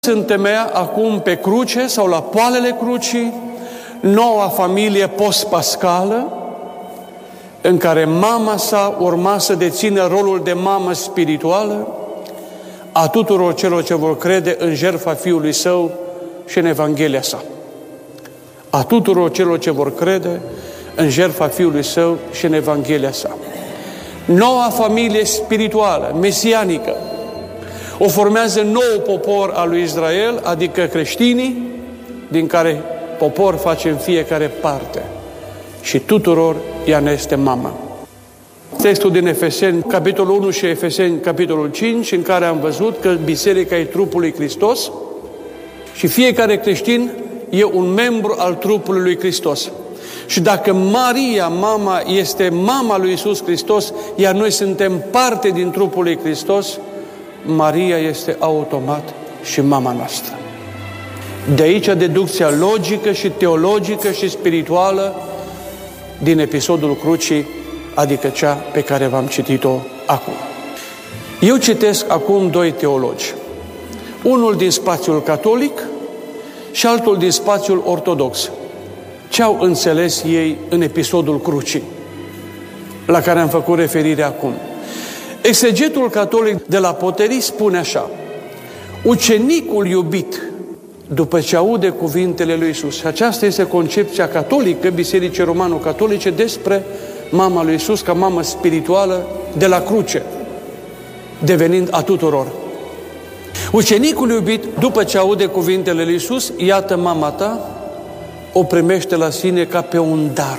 Se întemeia acum pe cruce sau la poalele crucii noua familie post-pascală, în care mama sa urma să dețină rolul de mamă spirituală a tuturor celor ce vor crede în jertfa Fiului Său și în Evanghelia sa. A tuturor celor ce vor crede în jertfa Fiului Său și în Evanghelia sa. Noua familie spirituală, mesianică, o formează nou popor al lui Israel, adică creștinii, din care popor facem fiecare parte. Și tuturor ea ne este mamă. Textul din Efeseni, capitolul 1 și Efeseni, capitolul 5, în care am văzut că biserica e trupul lui Hristos și fiecare creștin e un membru al trupului lui Hristos. Și dacă Maria, mama, este mama lui Iisus Hristos, iar noi suntem parte din trupul lui Hristos, Maria este automat și mama noastră. De aici deducția logică și teologică și spirituală din episodul crucii, adică cea pe care v-am citit-o acum. Eu citesc acum doi teologi. Unul din spațiul catolic și altul din spațiul ortodox. Ce au înțeles ei în episodul crucii, la care am făcut referire acum? Exegetul catolic de la Poterii spune așa: ucenicul iubit, după ce aude cuvintele lui Iisus, și aceasta este concepția catolică, Bisericii Romano-Catolice, despre mama lui Iisus ca mamă spirituală de la cruce, devenind a tuturor. Ucenicul iubit, după ce aude cuvintele lui Iisus, iată mama ta, o primește la sine ca pe un dar,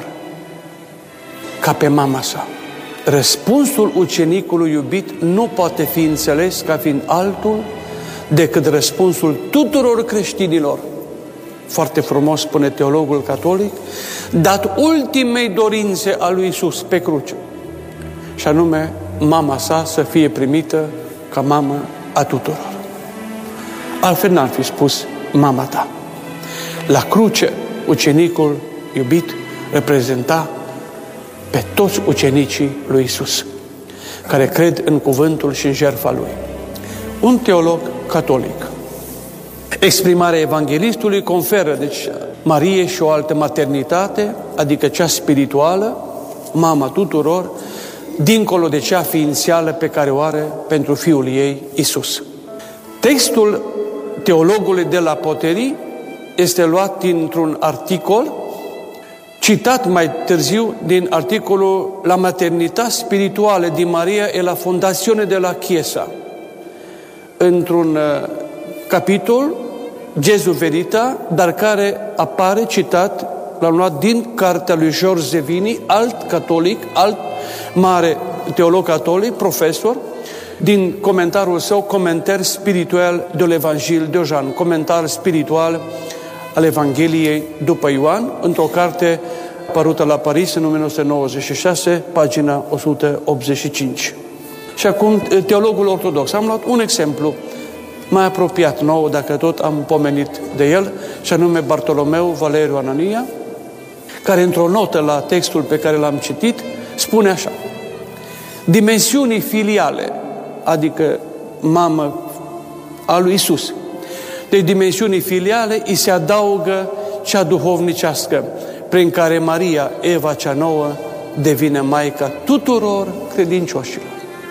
ca pe mama sa. Răspunsul ucenicului iubit nu poate fi înțeles ca fiind altul decât răspunsul tuturor creștinilor, foarte frumos spune teologul catolic, dat ultimei dorințe a lui Iisus pe cruce, și anume mama sa să fie primită ca mamă a tuturor. Altfel n-ar fi spus mama ta. La cruce, ucenicul iubit reprezenta pe toți ucenicii lui Iisus, care cred în cuvântul și în jertfa Lui. Un teolog catolic. Exprimarea evanghelistului conferă, deci, Mariei și o altă maternitate, adică cea spirituală, mama tuturor, dincolo de cea ființială pe care o are pentru Fiul ei, Iisus. Textul teologului de la Poterii este luat dintr-un articol citat mai târziu din articolul La maternitate spirituală din Maria e la Fondazione de la Chiesa, într-un capitol Gesù Verita, dar care apare citat, l-am luat din cartea lui George Zevini, alt catolic, alt mare teolog catolic, profesor, din comentariul său Comentar spiritual de l'Evangile de Jean, comentar spiritual al Evangheliei după Ioan, într-o carte apărută la Paris în 1996, pagina 185. Și acum, teologul ortodox. Am luat un exemplu mai apropiat nouă, dacă tot am pomenit de el, și anume Bartolomeu Valeriu Anania, care într-o notă la textul pe care l-am citit, spune așa: dimensiunii filiale, adică mamă a lui Iisus, de dimensiunii filiale îi se adaugă cea duhovnicească, prin care Maria, Eva cea nouă, devine maica tuturor credincioșilor.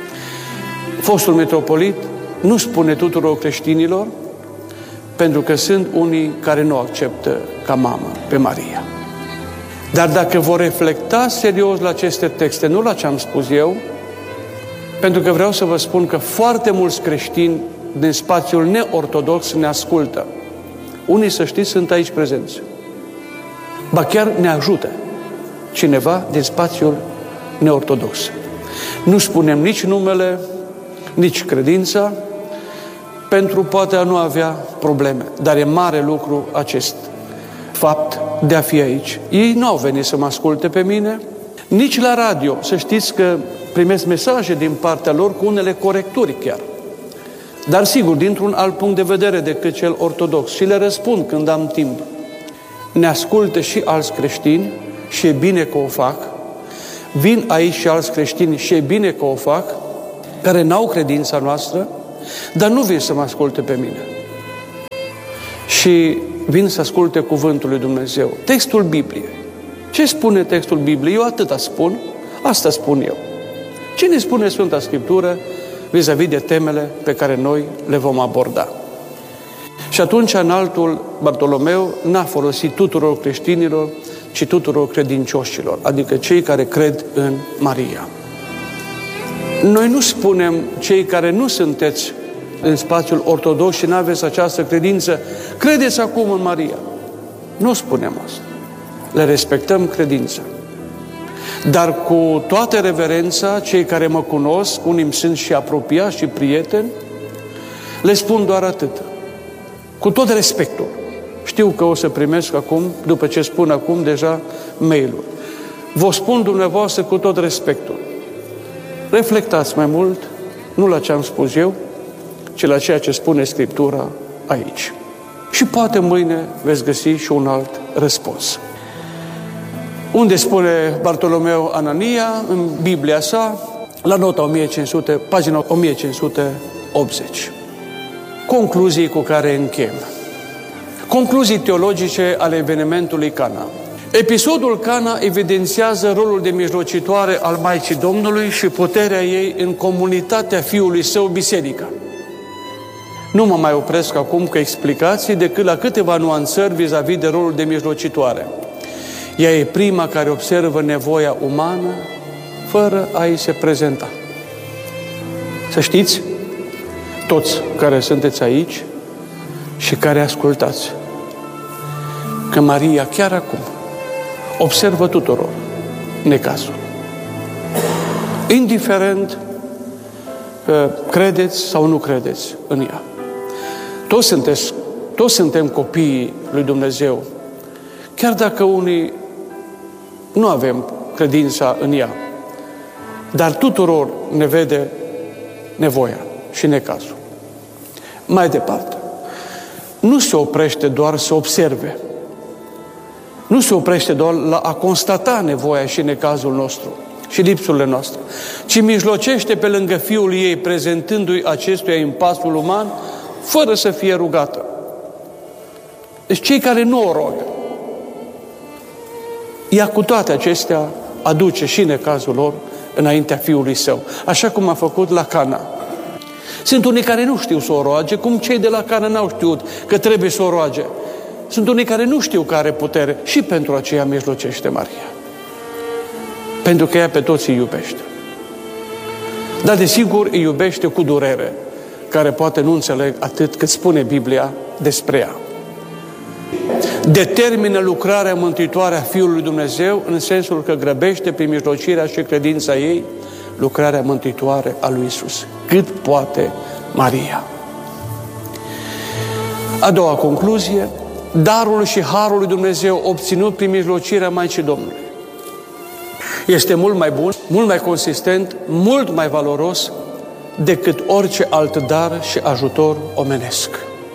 Fostul metropolit nu spune tuturor creștinilor, pentru că sunt unii care nu acceptă ca mamă pe Maria. Dar dacă vor reflecta serios la aceste texte, nu la ce am spus eu, pentru că vreau să vă spun că foarte mulți creștini din spațiul neortodox ne ascultă. Unii, să știți, sunt aici prezenți. Ba chiar ne ajută cineva din spațiul neortodox. Nu spunem nici numele, nici credința, pentru poate a nu avea probleme. Dar e mare lucru acest fapt de a fi aici. Ei nu au venit să mă asculte pe mine, nici la radio. Să știți că primesc mesaje din partea lor cu unele corecturi chiar. Dar sigur, dintr-un alt punct de vedere decât cel ortodox. Și le răspund când am timp. Ne ascultă și alți creștini și e bine că o fac. Vin aici și alți creștini și e bine că o fac, care n-au credința noastră, dar nu vin să mă asculte pe mine. și vin să asculte cuvântul lui Dumnezeu. Textul Bibliei. Ce spune textul Bibliei? Eu atâta spun, asta spun eu. Ce ne spune Sfânta Scriptură vis-a-vis de temele pe care noi le vom aborda? Și atunci înaltul Bartolomeu n-a folosit tuturor creștinilor, ci tuturor credincioșilor, adică cei care cred în Maria. Noi nu spunem cei care nu sunteți în spațiul ortodox și n-aveți această credință, credeți acum în Maria. Nu spunem asta. Le respectăm credința. Dar cu toată reverența, cei care mă cunosc, unii îmi sunt și apropiați și prieteni, le spun doar atât. Cu tot respectul. Știu că o să primesc acum, după ce spun acum, deja mail-ul. Vă spun dumneavoastră cu tot respectul. Reflectați mai mult, nu la ce am spus eu, ci la ceea ce spune Scriptura aici. Și poate mâine veți găsi și un alt răspuns. Unde spune Bartolomeu Anania în Biblia sa, la nota 1500, pagina 1580. Concluzii cu care închem. Concluzii teologice ale evenimentului Cana. Episodul Cana evidențiază rolul de mijlocitoare al Maicii Domnului și puterea ei în comunitatea Fiului Său, Biserica. Nu mă mai opresc acum cu explicații decât la câteva nuanțări vis-a-vis de rolul de mijlocitoare. Ea e prima care observă nevoia umană fără a-i se prezenta. Să știți, toți care sunteți aici și care ascultați, că Maria chiar acum observă tuturor necazul. Indiferent că credeți sau nu credeți în ea. Toți suntem copiii lui Dumnezeu, chiar dacă unii nu avem credința în ea, dar tuturor ne vede nevoia și necazul. Mai departe, nu se oprește doar să observe, nu se oprește doar la a constata nevoia și necazul nostru și lipsurile noastre, ci mijlocește pe lângă Fiul ei, prezentându-i acestuia impasul uman, fără să fie rugată. Deci cei care nu o rogă, ea cu toate acestea aduce și necazul lor înaintea Fiului Său, așa cum a făcut la Cana. Sunt unii care nu știu să o roage, cum cei de la Cana n-au știut că trebuie să o roage. Sunt unii care nu știu că are putere și pentru aceea mijlocește Maria. Pentru că ea pe toți îi iubește. Dar desigur îi iubește cu durere, care poate nu înțeleg atât cât spune Biblia despre ea. Determină lucrarea mântuitoare a Fiului Dumnezeu în sensul că grăbește prin mijlocirea și credința ei lucrarea mântuitoare a lui Isus. Cât poate Maria. A doua concluzie, darul și harul lui Dumnezeu obținut prin mijlocirea Maicii Domnului este mult mai bun, mult mai consistent, mult mai valoros decât orice alt dar și ajutor omenesc.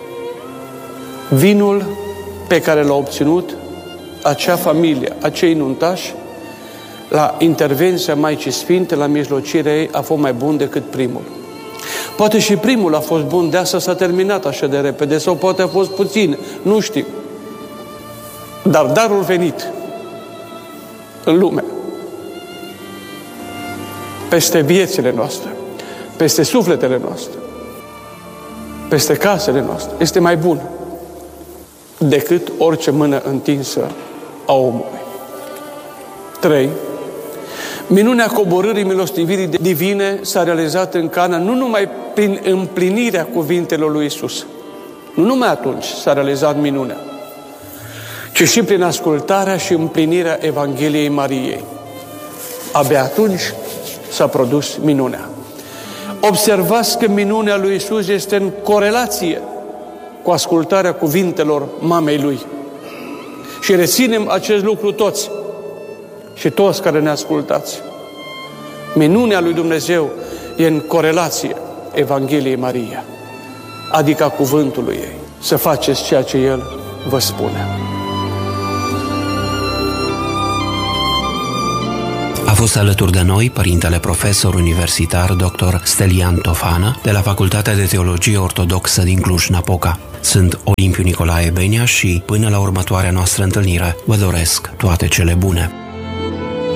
Vinul pe care l-a obținut acea familie, acei nuntași, la intervenția Maicii Sfinte, la mijlocirea ei, a fost mai bun decât primul. Poate și primul a fost bun, de asta s-a terminat așa de repede, sau poate a fost puțin, nu știu. Dar darul venit în lume, peste viețile noastre, peste sufletele noastre, peste casele noastre, este mai bun decât orice mână întinsă a omului. 3. Minunea coborârii milostivirii divine s-a realizat în Cana nu numai prin împlinirea cuvintelor lui Isus. Nu numai atunci s-a realizat minunea, ci și prin ascultarea și împlinirea Evangheliei Mariei. Abia atunci s-a produs minunea. Observați că minunea lui Isus este în corelație cu ascultarea cuvintelor mamei Lui. Și reținem acest lucru toți și toți care ne ascultați. Minunea lui Dumnezeu e în corelație Evangheliei Maria, adică a cuvântului ei. Să faceți ceea ce El vă spune. A fost alături de noi părintele profesor universitar dr. Stelian Tofană de la Facultatea de Teologie Ortodoxă din Cluj-Napoca. Sunt Olimpiu Nicolae Benia și până la următoarea noastră întâlnire vă doresc toate cele bune.